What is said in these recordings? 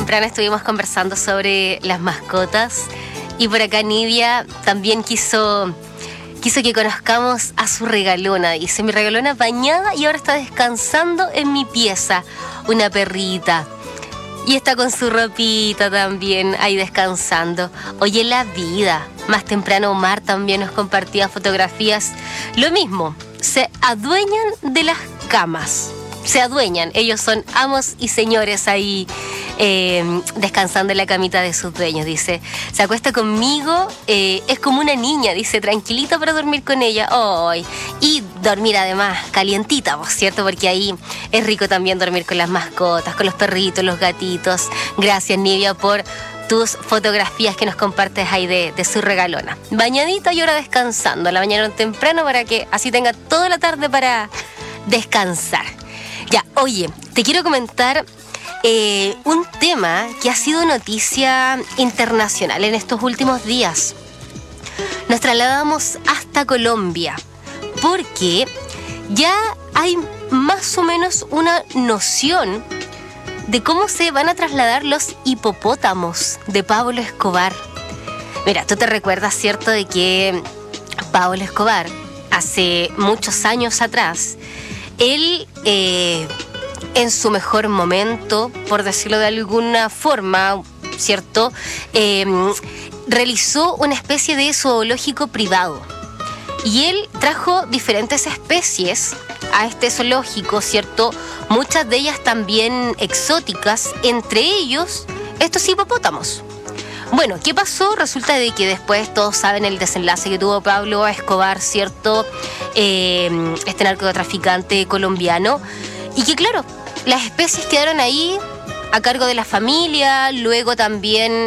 temprano estuvimos conversando sobre las mascotas y por acá Nidia también quiso que conozcamos a su regalona. Dice, mi regalona bañada y ahora está descansando en mi pieza, una perrita. Y está con su ropita también ahí descansando. Oye, la vida. Más temprano Omar también nos compartía fotografías. Lo mismo, se adueñan de las camas. Se adueñan, ellos son amos y señores ahí descansando en la camita de sus dueños. Dice, se acuesta conmigo, es como una niña, dice, tranquilita para dormir con ella. ¡Ay! Y dormir además calientita, ¿por cierto? Porque ahí es rico también dormir con las mascotas, con los perritos, los gatitos. Gracias, Nidia, por tus fotografías que nos compartes ahí de su regalona. Bañadita y ahora descansando, a la mañana temprano para que así tenga toda la tarde para descansar. Ya, oye, te quiero comentar un tema que ha sido noticia internacional en estos últimos días. Nos trasladamos hasta Colombia porque ya hay más o menos una noción de cómo se van a trasladar los hipopótamos de Pablo Escobar. Mira, tú te recuerdas, ¿cierto?, de que Pablo Escobar, hace muchos años atrás, él, en su mejor momento, por decirlo de alguna forma, ¿cierto?, realizó una especie de zoológico privado. Y él trajo diferentes especies a este zoológico, ¿cierto? Muchas de ellas también exóticas, entre ellos estos hipopótamos. Bueno, ¿qué pasó? Resulta de que después todos saben el desenlace que tuvo Pablo Escobar, ¿cierto? Este narcotraficante colombiano. Y que claro, las especies quedaron ahí a cargo de la familia, luego también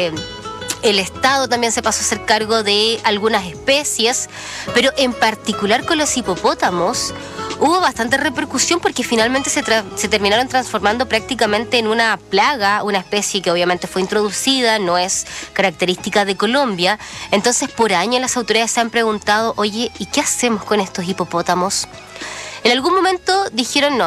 el Estado también se pasó a hacer cargo de algunas especies, pero en particular con los hipopótamos hubo bastante repercusión porque finalmente se terminaron transformando prácticamente en una plaga, una especie que obviamente fue introducida, no es característica de Colombia. Entonces por años las autoridades se han preguntado, oye, ¿y qué hacemos con estos hipopótamos? En algún momento dijeron, no,